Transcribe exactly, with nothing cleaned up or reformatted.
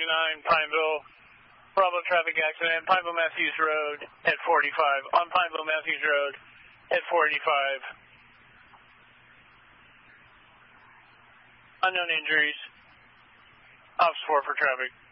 seventy-nine, Pineville, Bravo traffic accident, Pineville Matthews Road at forty-five, on Pineville Matthews Road at forty-five. Unknown injuries, Ops four for traffic.